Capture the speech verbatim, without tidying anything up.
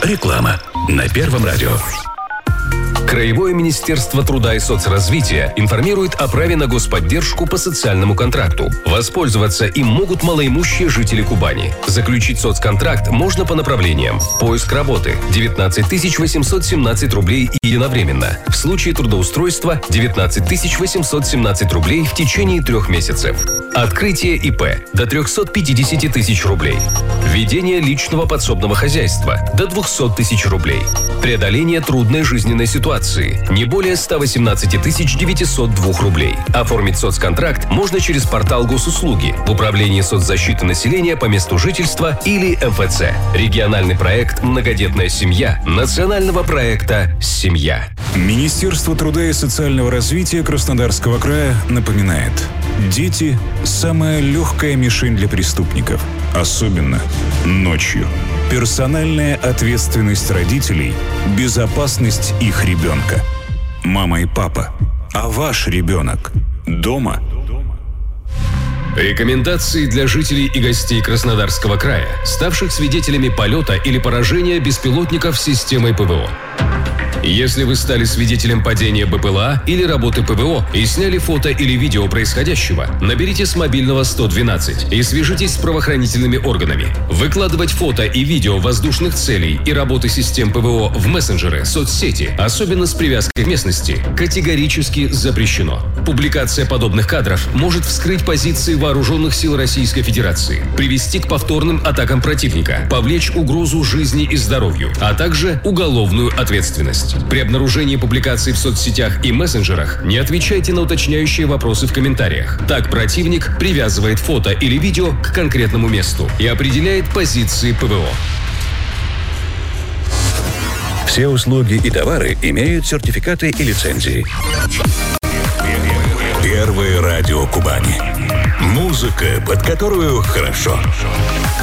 Реклама на Первом радио. Краевое министерство труда и соцразвития информирует о праве на господдержку по социальному контракту. Воспользоваться им могут малоимущие жители Кубани. Заключить соцконтракт можно по направлениям: поиск работы – девятнадцать тысяч восемьсот семнадцать рублей единовременно. В случае трудоустройства – девятнадцать тысяч восемьсот семнадцать рублей в течение трех месяцев. Открытие ИП – до триста пятьдесят тысяч рублей. Ведение личного подсобного хозяйства – до двести тысяч рублей. Преодоление трудной жизненной ситуации – не более сто восемнадцать тысяч девятьсот два рублей. Оформить соцконтракт можно через портал госуслуги в Управлении соцзащиты населения по месту жительства или эм эф цэ. Региональный проект «Многодетная семья» национального проекта «Семья». Министерство труда и социального развития Краснодарского края напоминает: дети – самая легкая мишень для преступников, особенно ночью. Персональная ответственность родителей – безопасность их ребенка. Мама и папа, а ваш ребенок дома? Рекомендации для жителей и гостей Краснодарского края, ставших свидетелями полета или поражения беспилотников системой ПВО. Если вы стали свидетелем падения БПЛА или работы ПВО и сняли фото или видео происходящего, наберите с мобильного сто двенадцать и свяжитесь с правоохранительными органами. Выкладывать фото и видео воздушных целей и работы систем ПВО в мессенджеры, соцсети, особенно с привязкой к местности, категорически запрещено. Публикация подобных кадров может вскрыть позиции вооруженных сил Российской Федерации, привести к повторным атакам противника, повлечь угрозу жизни и здоровью, а также уголовную ответственность. При обнаружении публикаций в соцсетях и мессенджерах не отвечайте на уточняющие вопросы в комментариях. Так противник привязывает фото или видео к конкретному месту и определяет позиции ПВО. Все услуги и товары имеют сертификаты и лицензии. Первое радио Кубани. Музыка, под которую хорошо.